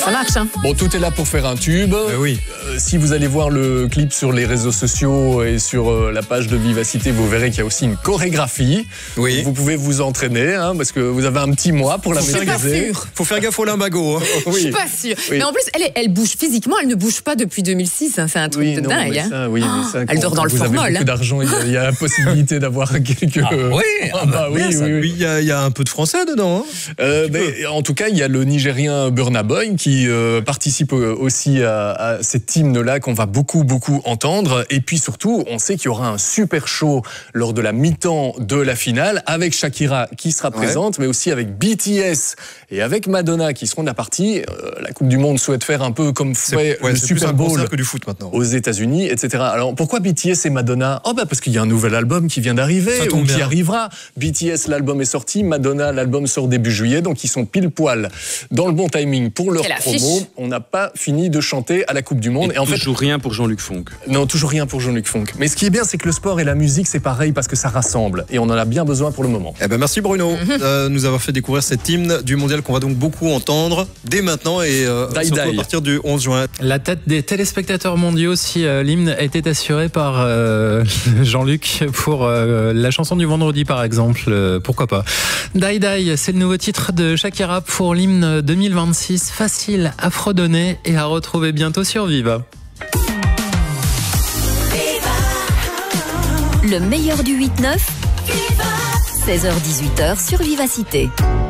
Ça marche, hein. Bon, tout est là pour faire un tube. Oui. Si vous allez voir le clip sur les réseaux sociaux et sur la page de Vivacité, vous verrez qu'il y a aussi une chorégraphie. Oui. Vous pouvez vous entraîner, hein, parce que vous avez un petit mois pour la maîtriser. Faut faire gaffe au limbago. Hein. Je suis pas sûre. Oui. Mais en plus, elle bouge physiquement, elle ne bouge pas depuis 202006. Hein. C'est un truc de dingue. Mais ça, oui, mais ça, elle dort dans le formol. Vous avez beaucoup d'argent, il y a la possibilité d'avoir quelques... Oui. Il y a un peu de français dedans. Hein. En tout cas, il y a le Nigérien Burna Boy qui participe aussi à cet hymne-là qu'on va beaucoup entendre. Et puis surtout, on sait qu'il y aura un super show lors de la mi-temps de la finale avec Shakira qui sera présente, mais aussi avec BTS et avec Madonna qui seront de la partie. La Coupe du Monde souhaite faire un peu comme fait le Super Bowl que du foot maintenant. Aux États-Unis, etc. Alors pourquoi BTS et Madonna? Parce qu'il y a un nouvel album qui vient d'arriver ou qui arrivera. BTS, l'album est sorti, Madonna, l'album sort début juillet, donc ils sont pile poil dans le bon timing pour leur promo. On n'a pas fini de chanter à la Coupe du Monde. Et en fait, toujours rien pour Jean-Luc Fonck. Non, toujours rien pour Jean-Luc Fonck. Mais ce qui est bien, c'est que le sport et la musique, c'est pareil parce que ça rassemble. Et on en a bien besoin pour le moment. Merci Bruno de nous avoir fait découvrir cet hymne du mondial qu'on va donc beaucoup entendre dès maintenant et surtout à partir du 11 juin. La tête des téléspectateurs mondiaux si l'hymne était assuré par Jean-Luc pour la chanson du vendredi par exemple. Pourquoi pas. Die Die, c'est le nouveau titre de Shakira pour l'hymne 2026. Facile à fredonner et à retrouver bientôt sur Viva. Le meilleur du 8-9, 16h-18h sur Vivacité.